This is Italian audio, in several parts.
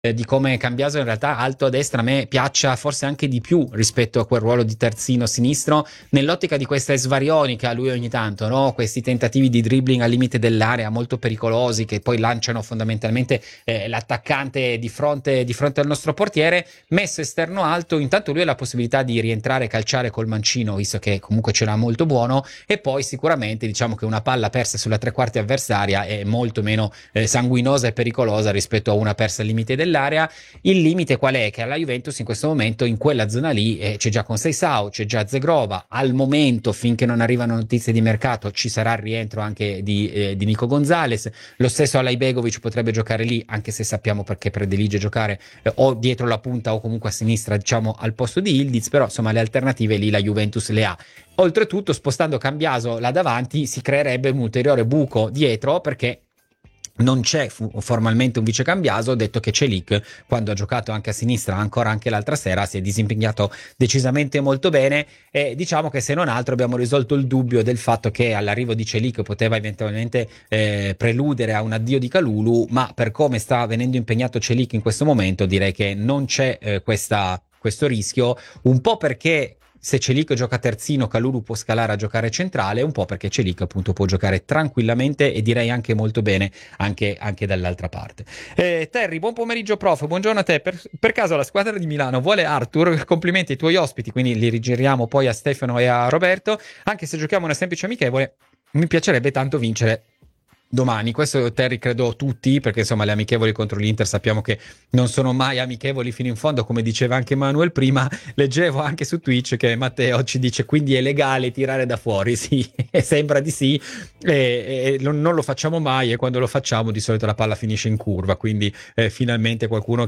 di come Cambiaso in realtà alto a destra a me piaccia forse anche di più rispetto a quel ruolo di terzino sinistro, nell'ottica di questa svarionica lui ogni tanto, no? Questi tentativi di dribbling al limite dell'area molto pericolosi che poi lanciano fondamentalmente l'attaccante di fronte al nostro portiere, messo esterno alto, intanto lui ha la possibilità di rientrare e calciare col mancino, visto che comunque ce l'ha molto buono, e poi sicuramente diciamo che una palla persa sulla tre quarti avversaria è molto meno sanguinosa e pericolosa rispetto a una persa al limite dell'area. Il limite qual è? Che alla Juventus in questo momento in quella zona lì c'è già Conceição, c'è già Zegrova, al momento finché non arrivano notizie di mercato ci sarà il rientro anche di Nico Gonzalez, lo stesso Alay Begovic potrebbe giocare lì, anche se sappiamo perché predilige giocare o dietro la punta o comunque a sinistra, diciamo al posto di Ildiz, però insomma le alternative lì la Juventus le ha. Oltretutto, spostando Cambiaso là davanti si creerebbe un ulteriore buco dietro, perché non c'è formalmente un vice Cambiaso, detto che Celik, quando ha giocato anche a sinistra, ancora anche l'altra sera, si è disimpegnato decisamente molto bene, e diciamo che se non altro abbiamo risolto il dubbio del fatto che all'arrivo di Celik poteva eventualmente preludere a un addio di Kalulu, ma per come sta venendo impegnato Celik in questo momento direi che non c'è questo rischio, un po' perché se Celik gioca terzino, Kalulu può scalare a giocare centrale, un po' perché Celik appunto può giocare tranquillamente e direi anche molto bene anche dall'altra parte. Terry, buon pomeriggio prof, buongiorno a te. Per caso la squadra di Milano vuole Arthur? Complimenti ai tuoi ospiti, quindi li rigiriamo poi a Stefano e a Roberto, anche se giochiamo una semplice amichevole, mi piacerebbe tanto vincere domani. Questo Terry credo tutti, perché insomma le amichevoli contro l'Inter sappiamo che non sono mai amichevoli fino in fondo, come diceva anche Manuel prima. Leggevo anche su Twitch che Matteo ci dice quindi è legale tirare da fuori. Sì, sembra di sì, e non lo facciamo mai, e quando lo facciamo di solito la palla finisce in curva, quindi finalmente qualcuno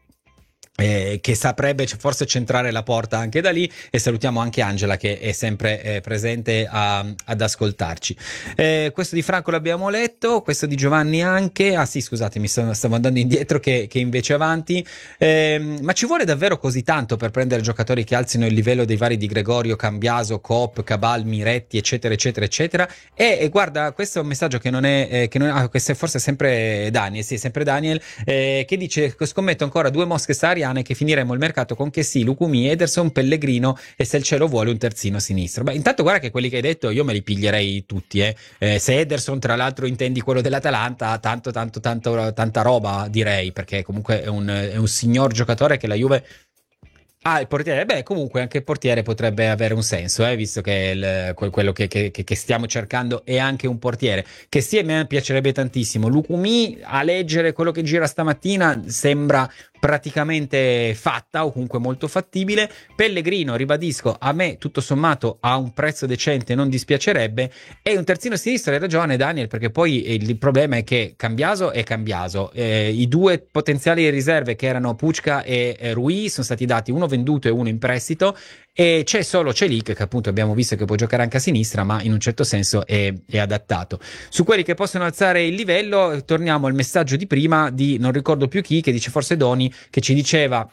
che saprebbe forse centrare la porta anche da lì. E salutiamo anche Angela che è sempre presente ad ascoltarci. Questo di Franco l'abbiamo letto, questo di Giovanni anche. Ah sì, scusatemi, stavo andando indietro che invece avanti. Ma ci vuole davvero così tanto per prendere giocatori che alzino il livello dei vari di Gregorio, Cambiaso, Coop, Cabal, Miretti, eccetera eccetera eccetera? E guarda, questo è un messaggio che non è questo è forse sempre Daniel, sì, sempre Daniel, che dice: scommetto ancora 2 mosche sahariane che finiremo il mercato con Chessy, Lukumi, Ederson, Pellegrino e, se il cielo vuole, un terzino sinistro. Beh, intanto guarda che quelli che hai detto io me li piglierei tutti, se Ederson tra l'altro intendi quello dell'Atalanta, tanta roba direi, perché comunque è un signor giocatore che la Juve. Ah, il portiere? Beh, comunque anche il portiere potrebbe avere un senso, visto che quello che stiamo cercando è anche un portiere. Che sì, a me piacerebbe tantissimo. Lukumi, a leggere quello che gira stamattina, sembra praticamente fatta, o comunque molto fattibile. Pellegrino, ribadisco, a me tutto sommato a un prezzo decente non dispiacerebbe. E un terzino sinistro, hai ragione Daniel, perché poi il problema è che Cambiaso è Cambiaso. I 2 potenziali riserve che erano Pucca e Rui sono stati dati, uno venduto e uno in prestito, e c'è solo Celik che appunto abbiamo visto che può giocare anche a sinistra, ma in un certo senso è adattato. Su quelli che possono alzare il livello torniamo al messaggio di prima di non ricordo più chi, che dice forse Doni, che ci diceva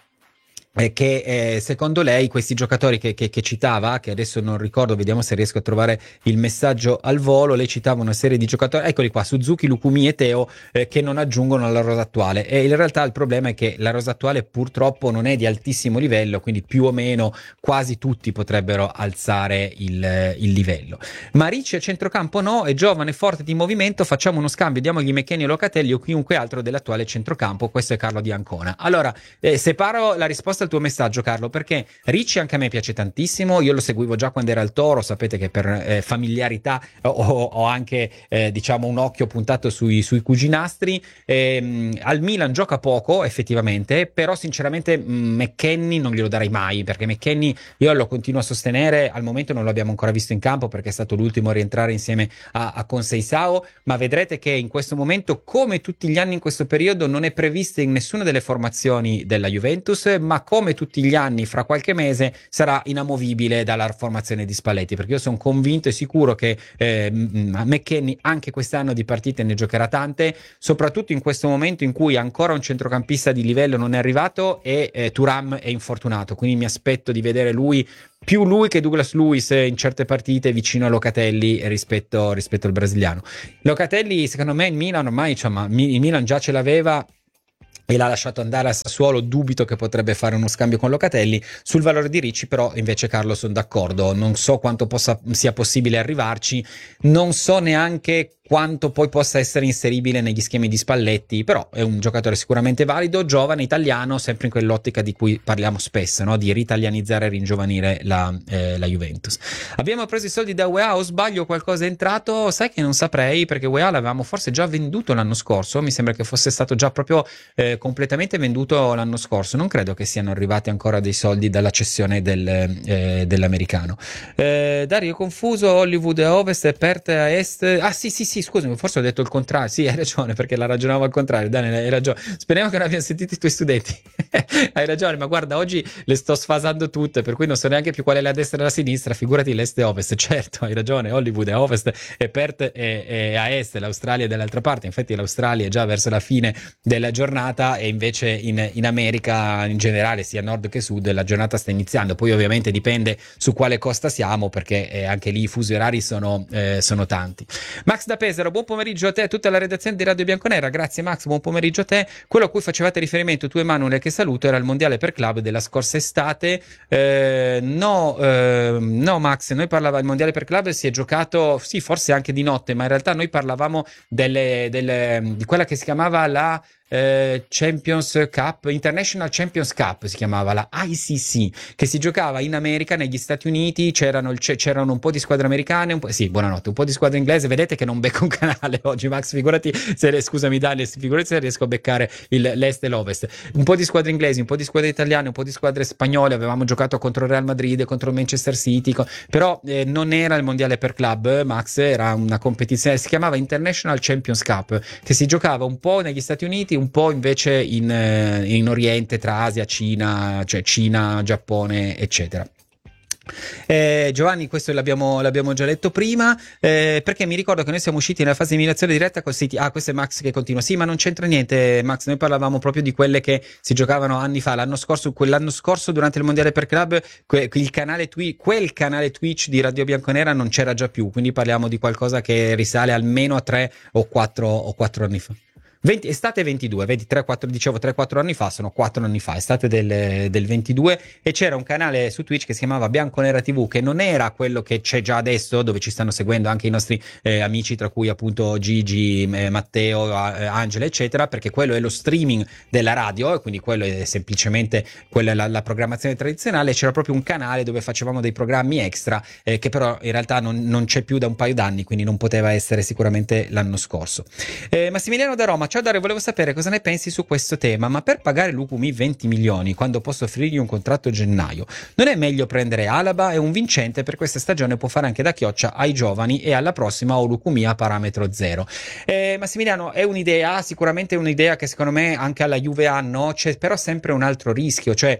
che secondo lei questi giocatori che citava, che adesso non ricordo, vediamo se riesco a trovare il messaggio al volo, lei citava una serie di giocatori, eccoli qua, Suzuki, Lukumi e Teo, che non aggiungono alla rosa attuale, e in realtà il problema è che la rosa attuale purtroppo non è di altissimo livello, quindi più o meno quasi tutti potrebbero alzare il livello. Marici a centrocampo no, è giovane, forte di movimento, facciamo uno scambio, diamogli McKennie o Locatelli o chiunque altro dell'attuale centrocampo. Questo è Carlo di Ancona. Allora, separo la risposta al tuo messaggio, Carlo, perché Ricci anche a me piace tantissimo, io lo seguivo già quando era al Toro, sapete che per familiarità ho anche diciamo un occhio puntato sui cuginastri. Al Milan gioca poco effettivamente, però sinceramente McKennie non glielo darei mai, perché McKennie io lo continuo a sostenere, al momento non lo abbiamo ancora visto in campo perché è stato l'ultimo a rientrare insieme a Conceição, ma vedrete che in questo momento, come tutti gli anni in questo periodo, non è prevista in nessuna delle formazioni della Juventus, ma come tutti gli anni fra qualche mese sarà inamovibile dalla formazione di Spalletti, perché io sono convinto e sicuro che McKennie anche quest'anno di partite ne giocherà tante, soprattutto in questo momento in cui ancora un centrocampista di livello non è arrivato e Thuram è infortunato, quindi mi aspetto di vedere più lui che Douglas Luiz in certe partite vicino a Locatelli rispetto al brasiliano. Locatelli secondo me il Milan ormai, insomma, il Milan già ce l'aveva e l'ha lasciato andare al Sassuolo. Dubito che potrebbe fare uno scambio con Locatelli. Sul valore di Ricci però invece, Carlo, sono d'accordo, non so quanto sia possibile arrivarci, non so neanche quanto poi possa essere inseribile negli schemi di Spalletti, però è un giocatore sicuramente valido, giovane, italiano, sempre in quell'ottica di cui parliamo spesso, no? Di ritalianizzare e ringiovanire la Juventus. Abbiamo preso i soldi da UEA, o sbaglio, qualcosa è entrato? Sai che non saprei, perché UEA l'avevamo forse già venduto l'anno scorso, mi sembra che fosse stato già proprio completamente venduto l'anno scorso, non credo che siano arrivati ancora dei soldi dalla cessione dell'americano. Dario, confuso, Hollywood a ovest e Perth a est. Ah sì, scusami, forse ho detto il contrario. Sì, hai ragione, perché la ragionavo al contrario. Daniel, hai ragione. Speriamo che non abbiano sentito i tuoi studenti. Hai ragione, ma guarda, oggi le sto sfasando tutte, per cui non so neanche più qual è la destra e la sinistra, figurati l'est e ovest. Certo, hai ragione, Hollywood è a ovest e Perth è a est, l'Australia è dall'altra parte. Infatti l'Australia è già verso la fine della giornata e invece in America in generale, sia nord che sud, la giornata sta iniziando. Poi ovviamente dipende su quale costa siamo, perché anche lì i fusi orari sono tanti. Max da Pesaro, buon pomeriggio a te e a tutta la redazione di Radio Bianconera. Grazie Max, buon pomeriggio a te. Quello a cui facevate riferimento tu, Emanuele, che saluto, era il mondiale per club della scorsa estate. No Max, noi parlavamo, il mondiale per club si è giocato, sì, forse anche di notte, ma in realtà noi parlavamo di quella che si chiamava la Champions Cup, International Champions Cup si chiamava, la ICC, che si giocava in America, negli Stati Uniti. C'erano un po' di squadre americane, buonanotte, un po' di squadre inglese. Vedete che non becco un canale oggi, Max, figurati scusami Daniel, figurati se riesco a beccare l'est e l'ovest. Un po' di squadre inglesi, un po' di squadre italiane, un po' di squadre spagnole. Avevamo giocato contro il Real Madrid, contro il Manchester City, però non era il mondiale per club, Max, era una competizione, si chiamava International Champions Cup, che si giocava un po' negli Stati Uniti, un po' invece in Oriente, tra Asia, Cina, cioè Cina, Giappone, eccetera. Giovanni, questo l'abbiamo già letto prima, perché mi ricordo che noi siamo usciti nella fase di eliminazione diretta col City. Questo è Max che continua. Sì, ma non c'entra niente, Max, noi parlavamo proprio di quelle che si giocavano anni fa, l'anno scorso durante il mondiale per club, quel canale Twitch di Radio Bianconera non c'era già più, quindi parliamo di qualcosa che risale almeno a 3 o 4 anni fa. Estate 22, vedi, 3-4 anni fa, sono 4 anni fa, estate del 22, e c'era un canale su Twitch che si chiamava Bianconera TV, che non era quello che c'è già adesso, dove ci stanno seguendo anche i nostri amici, tra cui appunto Gigi, Matteo, Angela, eccetera, perché quello è lo streaming della radio, e quindi quello è semplicemente la programmazione tradizionale. C'era proprio un canale dove facevamo dei programmi extra, che però in realtà non c'è più da un paio d'anni, quindi non poteva essere sicuramente l'anno scorso. Massimiliano da Roma: ciao Dario, volevo sapere cosa ne pensi su questo tema, ma per pagare Lukumi 20 milioni quando posso offrirgli un contratto a gennaio, non è meglio prendere Alaba? È un vincente per questa stagione, può fare anche da chioccia ai giovani, e alla prossima ho Lukumi a parametro zero. Massimiliano, è un'idea, sicuramente è un'idea che secondo me anche alla Juve hanno. C'è però sempre un altro rischio, cioè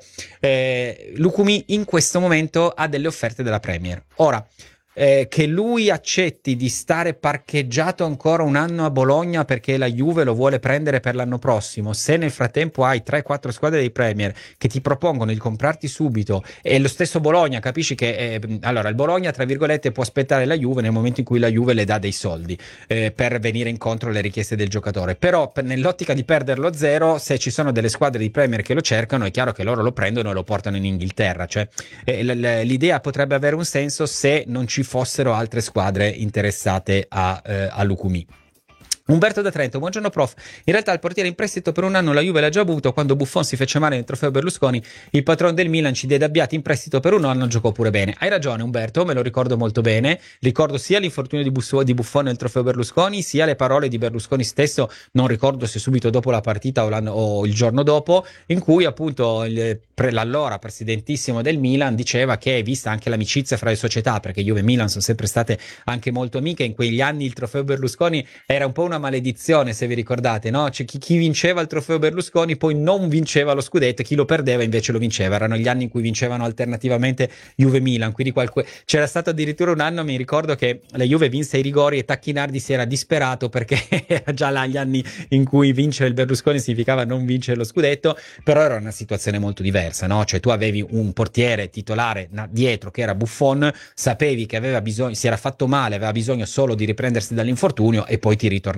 Lukumi in questo momento ha delle offerte della Premier. Ora, che lui accetti di stare parcheggiato ancora un anno a Bologna perché la Juve lo vuole prendere per l'anno prossimo, se nel frattempo hai 3-4 squadre dei Premier che ti propongono di comprarti subito, e lo stesso Bologna, capisci che allora il Bologna, tra virgolette, può aspettare la Juve nel momento in cui la Juve le dà dei soldi per venire incontro alle richieste del giocatore, però nell'ottica di perderlo a zero, se ci sono delle squadre di Premier che lo cercano, è chiaro che loro lo prendono e lo portano in Inghilterra. Cioè l'idea potrebbe avere un senso se non ci fossero altre squadre interessate a Lukumi. Umberto da Trento: buongiorno prof, in realtà il portiere in prestito per un anno la Juve l'ha già avuto. Quando Buffon si fece male nel trofeo Berlusconi, il patron del Milan ci diede Abbiati in prestito per un anno, giocò pure bene. Hai ragione Umberto, me lo ricordo molto bene, ricordo sia l'infortunio di Buffon nel trofeo Berlusconi, sia le parole di Berlusconi stesso, non ricordo se subito dopo la partita o il giorno dopo, in cui appunto l'allora presidentissimo del Milan diceva che, vista anche l'amicizia fra le società, perché Juve e Milan sono sempre state anche molto amiche, in quegli anni il trofeo Berlusconi era un po' una maledizione, se vi ricordate, no? Cioè, chi vinceva il trofeo Berlusconi poi non vinceva lo scudetto, chi lo perdeva invece lo vinceva. Erano gli anni in cui vincevano alternativamente Juve e Milan, quindi c'era stato addirittura un anno, mi ricordo, che la Juve vinse i rigori e Tacchinardi si era disperato perché era già là gli anni in cui vincere il Berlusconi significava non vincere lo scudetto, però era una situazione molto diversa, no? Cioè tu avevi un portiere titolare dietro che era Buffon, sapevi che aveva bisogno, si era fatto male, aveva bisogno solo di riprendersi dall'infortunio, e poi ti ritornava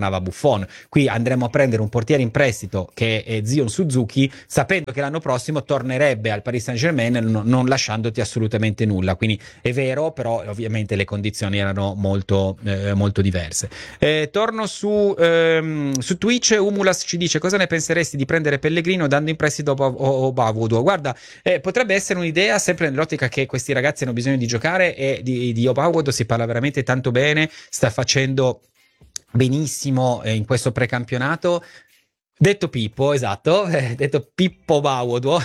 governava Buffon. Qui andremo a prendere un portiere in prestito che è Zion Suzuki, sapendo che l'anno prossimo tornerebbe al Paris Saint-Germain, non lasciandoti assolutamente nulla. Quindi è vero, però ovviamente le condizioni erano molto diverse. Torno su Twitch. Umulas ci dice: cosa ne penseresti di prendere Pellegrino dando in prestito Obavudo? Guarda, potrebbe essere un'idea, sempre nell'ottica che questi ragazzi hanno bisogno di giocare, e di Obavudo si parla veramente tanto bene, sta facendo benissimo in questo precampionato. Detto Pippo, esatto, detto Pippo Baudo,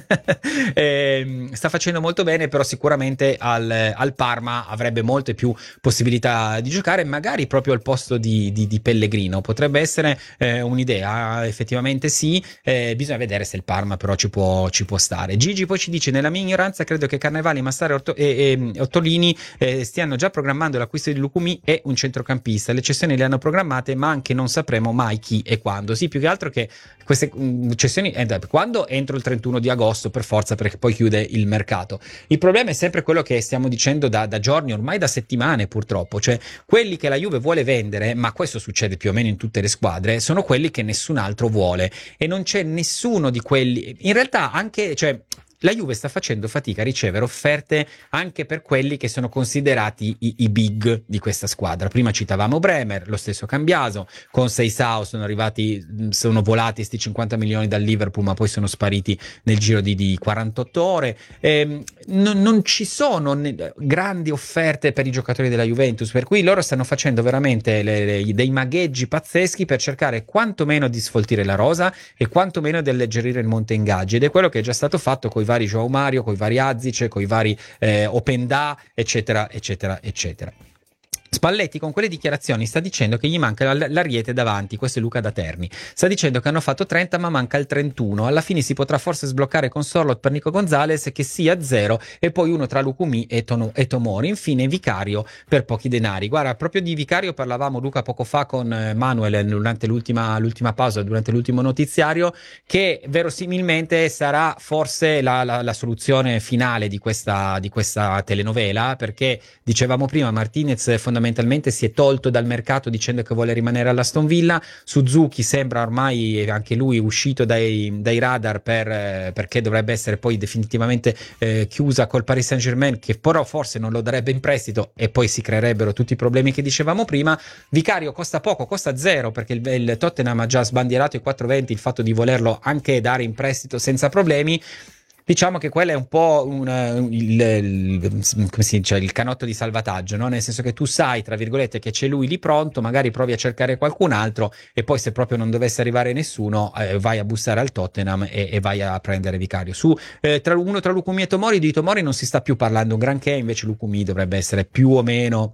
sta facendo molto bene, però sicuramente al Parma avrebbe molte più possibilità di giocare, magari proprio al posto di Pellegrino. Potrebbe essere un'idea, effettivamente sì, bisogna vedere se il Parma però ci può stare. Gigi poi ci dice: nella mia ignoranza credo che Carnevali, Massara e Ottolini stiano già programmando l'acquisto di Lucumi e un centrocampista. Le cessioni le hanno programmate, ma anche non sapremo mai chi e quando. Sì, più che altro che queste cessioni quando entro il 31 di agosto per forza, perché poi chiude il mercato. Il problema è sempre quello che stiamo dicendo da giorni, ormai da settimane purtroppo, cioè quelli che la Juve vuole vendere, ma questo succede più o meno in tutte le squadre, sono quelli che nessun altro vuole, e non c'è nessuno di quelli, in realtà anche, cioè la Juve sta facendo fatica a ricevere offerte anche per quelli che sono considerati i big di questa squadra. Prima citavamo Bremer, lo stesso Cambiaso, con Seisao sono volati sti 50 milioni dal Liverpool, ma poi sono spariti nel giro di 48 ore. Non ci sono grandi offerte per i giocatori della Juventus, per cui loro stanno facendo veramente dei magheggi pazzeschi per cercare quantomeno di sfoltire la rosa e quantomeno di alleggerire il monte ingaggi, ed è quello che è già stato fatto con i vari João Mario, con i vari Azic, con i vari Openda, eccetera eccetera eccetera. Spalletti con quelle dichiarazioni sta dicendo che gli manca l'Ariete davanti. Questo è Luca da Terni. Sta dicendo che hanno fatto 30 ma manca il 31. Alla fine si potrà forse sbloccare con Sorlot per Nico Gonzalez, che sia 0, e poi uno tra Lucumi e Tomori. Infine Vicario per pochi denari. Guarda, proprio di Vicario parlavamo, Luca, poco fa con Manuel durante l'ultima pausa, durante l'ultimo notiziario, che verosimilmente sarà forse la soluzione finale di questa telenovela, perché dicevamo prima Martinez fondamentalmente si è tolto dal mercato dicendo che vuole rimanere all'Aston Villa. Suzuki sembra ormai anche lui uscito dai radar perché dovrebbe essere poi definitivamente chiusa col Paris Saint-Germain, che però forse non lo darebbe in prestito e poi si creerebbero tutti i problemi che dicevamo prima. Vicario costa poco, costa 0, perché il Tottenham ha già sbandierato i 420 il fatto di volerlo anche dare in prestito senza problemi. Diciamo che quello è un po' come si dice, il canotto di salvataggio, no? Nel senso che tu sai, tra virgolette, che c'è lui lì pronto, magari provi a cercare qualcun altro, e poi se proprio non dovesse arrivare nessuno, vai a bussare al Tottenham e vai a prendere Vicario. Tra Lucumi e Tomori, di Tomori non si sta più parlando un granché, invece Lucumi dovrebbe essere più o meno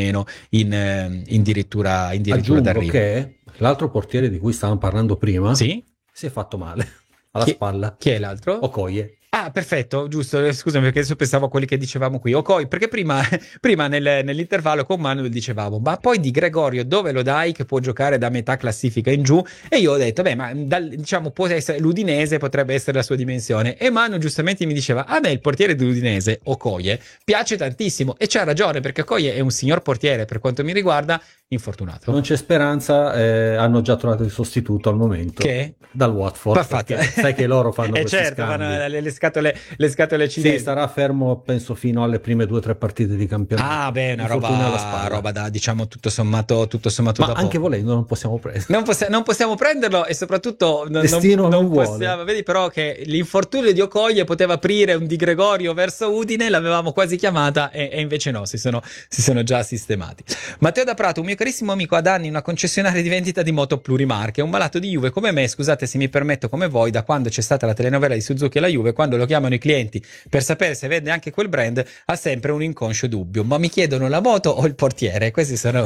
addirittura d'arrivo. Che l'altro portiere di cui stavamo parlando prima Sì? si è fatto male alla spalla. Chi è l'altro? Okoye. Ah, perfetto, giusto, scusami, perché adesso pensavo a quelli che dicevamo qui. Ok, perché prima nell'intervallo con Manuel dicevamo: ma poi Di Gregorio dove lo dai, che può giocare da metà classifica in giù? E io ho detto: beh, ma diciamo può essere l'Udinese, potrebbe essere la sua dimensione. E Manu giustamente mi diceva: a me il portiere dell'Udinese, Okoye, piace tantissimo, e c'ha ragione, perché Okoye è un signor portiere per quanto mi riguarda, infortunato. Non c'è speranza, hanno già trovato il sostituto al momento. Che? Dal Watford. Sai che loro fanno questi certo, scambi. fanno le scatole cinesi. Sì, starà fermo penso fino alle prime 2 o 3 partite di campionato. Ah, beh, una roba da, diciamo, tutto sommato ma da anche poco. volendo non possiamo prenderlo. Non possiamo prenderlo, e soprattutto Destino non possiamo vuole. vedi però che l'infortunio di Okoye poteva aprire un Di Gregorio verso Udine, l'avevamo quasi chiamata, e invece no, si sono già sistemati. Matteo da Prato: un mio carissimo amico ha da anni una concessionaria di vendita di moto plurimarche, un malato di Juve come me, scusate se mi permetto, come voi, da quando c'è stata la telenovela di Suzuki e la Juve, quando lo chiamano i clienti per sapere se vende anche quel brand, ha sempre un inconscio dubbio: ma mi chiedono la moto o il portiere? Questi sono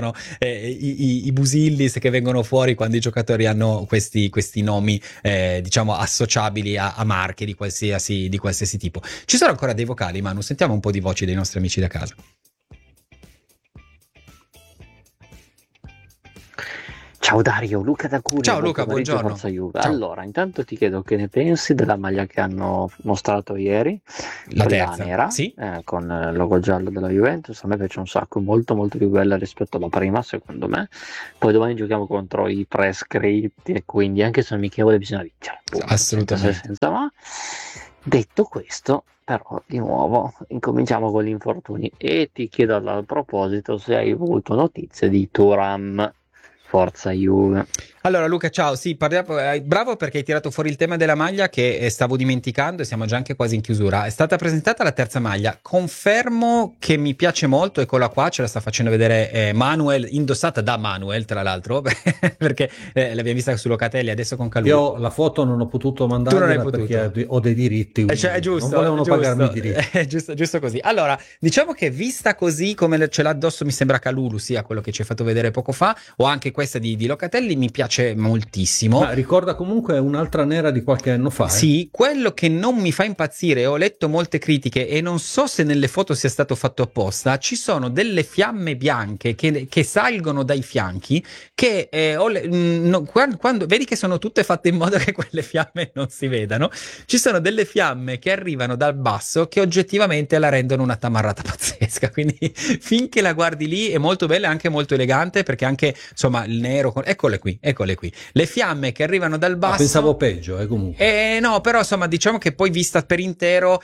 i busillis che vengono fuori quando i giocatori hanno questi nomi diciamo associabili a marche di qualsiasi tipo. Ci sono ancora dei vocali, Manu? Sentiamo un po' di voci dei nostri amici da casa. Ciao Dario, Luca da Cuneo, Ciao buon Luca, pomeriggio, buongiorno. Forza Juve. Ciao. Allora, intanto ti chiedo che ne pensi della maglia che hanno mostrato ieri, La quella terza, nera, sì? con il logo giallo della Juventus. A me piace un sacco, molto molto più bella rispetto alla prima, secondo me. Poi domani giochiamo contro i prescritti e quindi anche se amichevole bisogna vincere, punto, senza se Assolutamente. senza ma. Detto questo, però, di nuovo, incominciamo con gli infortuni e ti chiedo a proposito se hai avuto notizie di Thuram, Forza Juve. Allora Luca, ciao, sì, bravo perché hai tirato fuori il tema della maglia che stavo dimenticando e siamo già anche quasi in chiusura. È stata presentata la terza maglia, confermo che mi piace molto, eccola qua, ce la sta facendo vedere Manuel, indossata da Manuel tra l'altro, perché l'abbiamo vista su Locatelli, adesso con Calulu. Io la foto non ho potuto Tu non hai mandargliela potuto. perché ho dei diritti, Cioè, è quindi non giusto, volevano pagarmi i diritti. è giusto, giusto così. Allora, diciamo che vista così come ce l'ha addosso, mi sembra Calulu, sia quello che ci hai fatto vedere poco fa, o anche questa di Locatelli, mi piace moltissimo. Ma ricorda comunque un'altra nera di qualche anno fa. Sì, quello che non mi fa impazzire, ho letto molte critiche e non so se nelle foto sia stato fatto apposta, ci sono delle fiamme bianche che salgono dai fianchi, che quando vedi che sono tutte fatte in modo che quelle fiamme non si vedano, ci sono delle fiamme che arrivano dal basso che oggettivamente la rendono una tamarrata pazzesca, quindi finché la guardi lì è molto bella e anche molto elegante, perché anche insomma il nero, eccole qui, le fiamme che arrivano dal basso. Pensavo peggio, comunque. No, però insomma diciamo che poi vista per intero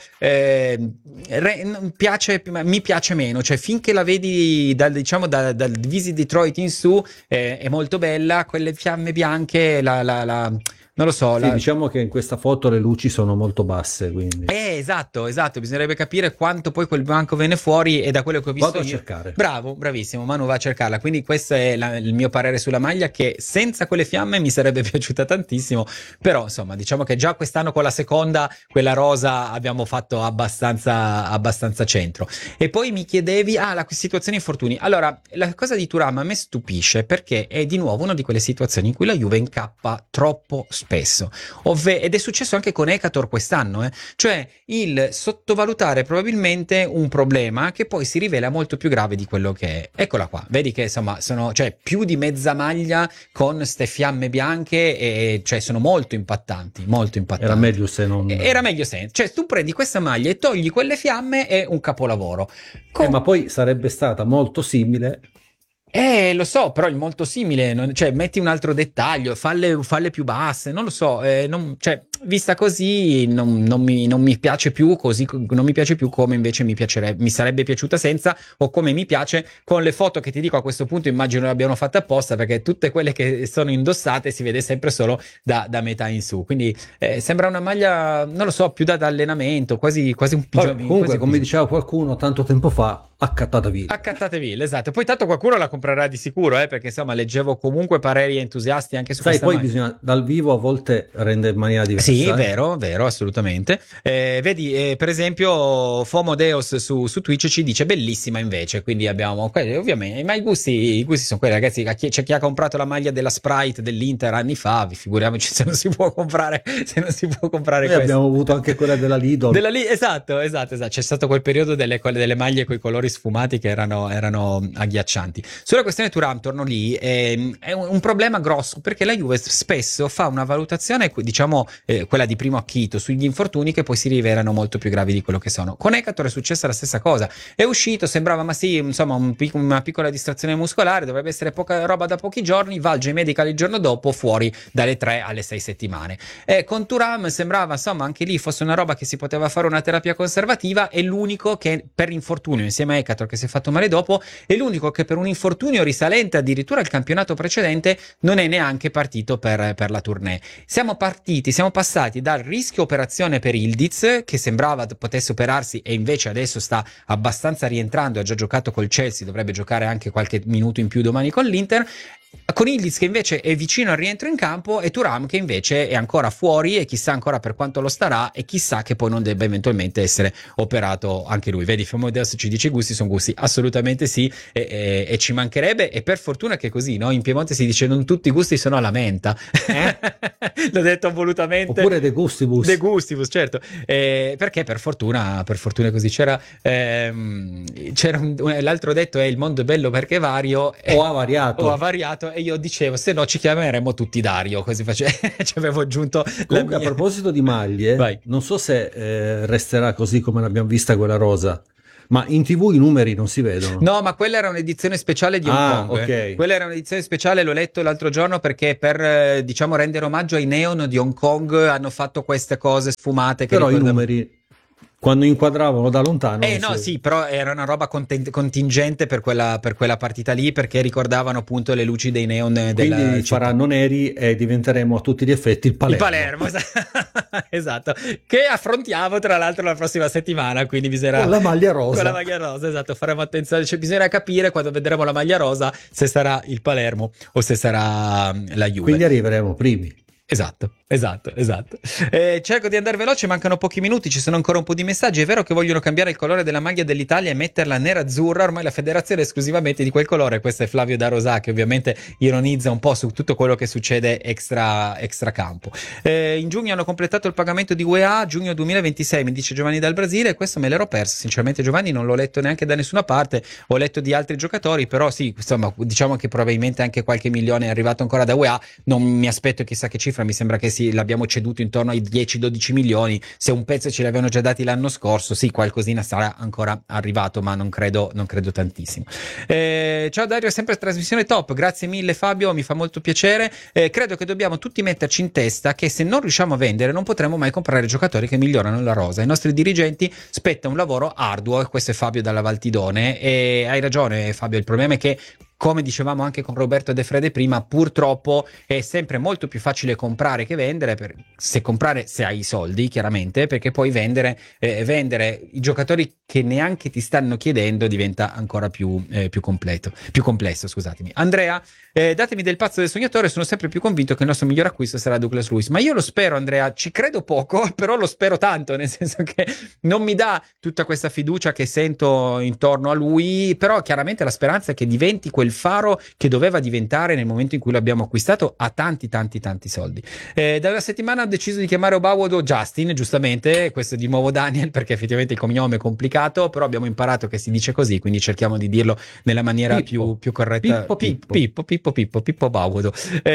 mi piace meno, cioè finché la vedi dal Visit Detroit in su è molto bella, quelle fiamme bianche non lo so. Sì, diciamo che in questa foto le luci sono molto basse, quindi. Esatto, bisognerebbe capire quanto poi quel bianco viene fuori, e da quello che ho visto Vado a io. cercare. Bravo, bravissimo, Manu va a cercarla, quindi questo è il mio parere sulla maglia, che senza quelle fiamme mi sarebbe piaciuta tantissimo, però insomma diciamo che già quest'anno con la seconda, quella rosa, abbiamo fatto abbastanza centro. E poi mi chiedevi, la situazione infortuni. Allora, la cosa di Thuram a me stupisce perché è di nuovo una di quelle situazioni in cui la Juve incappa troppo spesso, ed è successo anche con Ekator quest'anno, cioè il sottovalutare probabilmente un problema che poi si rivela molto più grave di quello che è. Eccola qua, vedi che insomma sono più di mezza maglia con ste fiamme bianche e cioè sono molto impattanti. Era meglio se non. Era meglio se, cioè tu prendi questa maglia e togli quelle fiamme, è un capolavoro. Ma poi sarebbe stata molto simile. Lo so, però è molto simile, cioè metti un altro dettaglio, falle più basse, non lo so, vista così non mi piace più così, non mi piace più come invece mi sarebbe piaciuta senza, o come mi piace con le foto che ti dico a questo punto, immagino l'abbiano fatte apposta, perché tutte quelle che sono indossate si vede sempre solo da metà in su, quindi sembra una maglia, non lo so, più da allenamento, quasi un pigiamino. Comunque, come diceva qualcuno tanto tempo fa, accattatevi, esatto. Poi tanto qualcuno la comprerà di sicuro, perché insomma leggevo comunque pareri entusiasti anche su questa poi maglia. bisogna, dal vivo a volte rende in maniera diversa. Sì, vero, assolutamente. Vedi, per esempio Fomodeos su Twitch ci dice bellissima invece, quindi abbiamo ovviamente, ma i gusti sono quelli, ragazzi. C'è chi ha comprato la maglia della Sprite dell'Inter anni fa, figuriamoci se non si può comprare Noi abbiamo avuto anche quella della Lidl. Esatto, c'è stato quel periodo delle maglie con i colori sfumati che erano agghiaccianti. Sulla questione Thuram, torno lì, è un problema grosso, perché la Juve spesso fa una valutazione, diciamo quella di primo acchito sugli infortuni, che poi si rivelano molto più gravi di quello che sono. Con Ekator è successa la stessa cosa, è uscito, sembrava ma sì, insomma una piccola distrazione muscolare, dovrebbe essere poca roba da pochi giorni, va al J-Medical il giorno dopo, fuori dalle 3 alle 6 settimane. Con Thuram sembrava insomma anche lì fosse una roba che si poteva fare una terapia conservativa, è l'unico che per infortunio insieme a Ekator, che si è fatto male dopo, è l'unico che per un infortunio risalente addirittura al campionato precedente non è neanche partito per la tournée. Siamo passati dal rischio operazione per Ildiz, che sembrava potesse operarsi e invece adesso sta abbastanza rientrando, ha già giocato col Chelsea, dovrebbe giocare anche qualche minuto in più domani con l'Inter, con Ildiz che invece è vicino al rientro in campo, e Thuram che invece è ancora fuori e chissà ancora per quanto lo starà, e chissà che poi non debba eventualmente essere operato anche lui. Vedi, Fomodeus ci dice i gusti sono gusti, assolutamente sì, e ci mancherebbe, e per fortuna che è così, no? In Piemonte si dice non tutti i gusti sono alla menta. L'ho detto volutamente. Oppure de gustibus, certo, perché per fortuna è così. C'era l'altro detto è il mondo è bello perché è vario, o ha variato. Esatto, e io dicevo, se no ci chiameremo tutti Dario, così ci avevo aggiunto Comunque, a proposito di maglie, non so se resterà così come l'abbiamo vista quella rosa, ma in TV i numeri non si vedono. No, ma quella era un'edizione speciale di Hong Kong. Okay. Quella era un'edizione speciale, l'ho letto l'altro giorno, perché per diciamo rendere omaggio ai neon di Hong Kong hanno fatto queste cose sfumate che però i numeri, quando inquadravano da lontano, sì, però era una roba contingente per quella partita lì, perché ricordavano appunto le luci dei neon della quindi città. faranno neri e diventeremo a tutti gli effetti il Palermo. Il Palermo, esatto, che affrontiamo tra l'altro la prossima settimana, quindi bisognerà con la maglia rosa. Con la maglia rosa, esatto, faremo attenzione, cioè bisognerà capire quando vedremo la maglia rosa se sarà il Palermo o se sarà la Juve. Quindi arriveremo primi. Esatto. Cerco di andare veloce, mancano pochi minuti, ci sono ancora un po' di messaggi. È vero che vogliono cambiare il colore della maglia dell'Italia e metterla nera-azzurra, ormai la federazione è esclusivamente di quel colore. Questo è Flavio da Rosà, che ovviamente ironizza un po' su tutto quello che succede extra campo. In giugno hanno completato il pagamento di UEA, giugno 2026, mi dice Giovanni dal Brasile, e questo me l'ero perso, sinceramente Giovanni non l'ho letto neanche da nessuna parte, ho letto di altri giocatori, però sì, insomma, diciamo che probabilmente anche qualche milione è arrivato ancora da UEA, non mi aspetto chissà che cifra, mi sembra che sì, l'abbiamo ceduto intorno ai 10-12 milioni, se un pezzo ce l'avevano già dati l'anno scorso, sì, qualcosina sarà ancora arrivato, ma non credo tantissimo. Ciao Dario, sempre trasmissione top, grazie mille Fabio, mi fa molto piacere. Credo che dobbiamo tutti metterci in testa che se non riusciamo a vendere non potremo mai comprare giocatori che migliorano la rosa. Ai nostri dirigenti spetta un lavoro arduo, e questo è Fabio dalla Valtidone, e hai ragione Fabio, il problema è che, come dicevamo anche con Roberto De Frede prima, purtroppo è sempre molto più facile comprare che vendere, se hai i soldi chiaramente, perché poi vendere i giocatori che neanche ti stanno chiedendo diventa ancora più complesso, scusatemi. Andrea, datemi del pazzo del sognatore, sono sempre più convinto che il nostro miglior acquisto sarà Douglas Luiz, ma io lo spero Andrea, ci credo poco, però lo spero tanto, nel senso che non mi dà tutta questa fiducia che sento intorno a lui, però chiaramente la speranza è che diventi quel faro che doveva diventare nel momento in cui l'abbiamo acquistato a tanti soldi. Da una settimana ho deciso di chiamare Obawodo Justin, giustamente, questo è di nuovo Daniel, perché effettivamente il cognome è complicato, però abbiamo imparato che si dice così, quindi cerchiamo di dirlo nella maniera più corretta. Pippo Obawodo.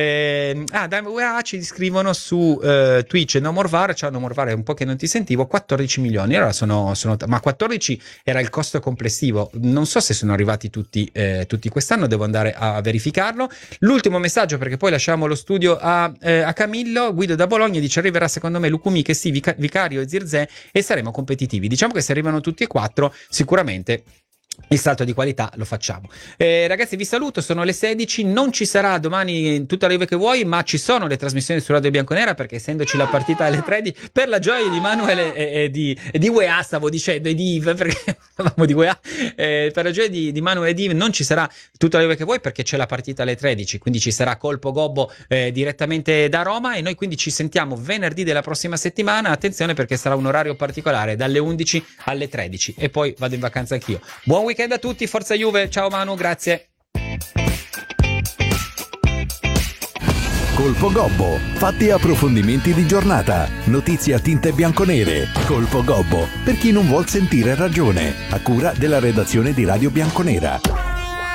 Da UEA ci scrivono su Twitch, No More VAR, ciao No More VAR, è un po' che non ti sentivo, 14 milioni, allora ma 14 era il costo complessivo, non so se sono arrivati tutti quest'anno, devo andare a verificarlo. L'ultimo messaggio, perché poi lasciamo lo studio a Camillo. Guido da Bologna dice: arriverà secondo me Lukumi, che sì, Vicario e Zirze, e saremo competitivi. Diciamo che se arrivano tutti e quattro sicuramente il salto di qualità lo facciamo. Ragazzi, vi saluto, sono le 16, non ci sarà domani tutta la live che vuoi, ma ci sono le trasmissioni su Radio Bianconera, perché essendoci la partita alle 13, per la gioia di Manuel e di UEA, stavo dicendo, e di Yves, perché parlavamo di UEA, per la gioia di Manuel e di Yves non ci sarà tutta la live che vuoi, perché c'è la partita alle 13, quindi ci sarà Colpo Gobbo direttamente da Roma, e noi quindi ci sentiamo venerdì della prossima settimana. Attenzione, perché sarà un orario particolare, dalle 11 alle 13, e poi vado in vacanza anch'io. Buon weekend a tutti, forza Juve, ciao Manu, grazie. Colpo Gobbo, fatti e approfondimenti di giornata, notizie a tinte bianconere. Colpo Gobbo, per chi non vuol sentire ragione, a cura della redazione di Radio Bianconera.